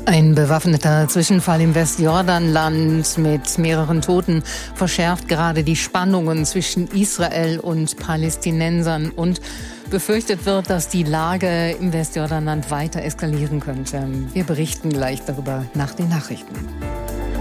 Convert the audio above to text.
Ein bewaffneter Zwischenfall im Westjordanland mit mehreren Toten verschärft gerade die Spannungen zwischen Israel und Palästinensern und befürchtet wird, dass die Lage im Westjordanland weiter eskalieren könnte. Wir berichten gleich darüber nach den Nachrichten.